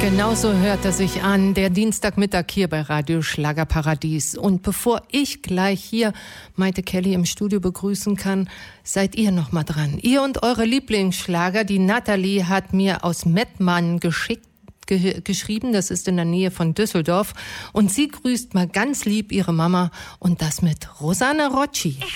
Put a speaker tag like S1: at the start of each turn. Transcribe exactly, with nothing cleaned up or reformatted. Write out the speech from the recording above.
S1: Genauso hört er sich an, der Dienstagmittag hier bei Radio Schlagerparadies. Und bevor ich gleich hier Maite Kelly im Studio begrüßen kann, seid ihr noch mal dran. Ihr und eure Lieblingsschlager, die Nathalie hat mir aus Mettmann geschickt, ge- geschrieben, das ist in der Nähe von Düsseldorf. Und sie grüßt mal ganz lieb ihre Mama und das mit Rosanna Rocci.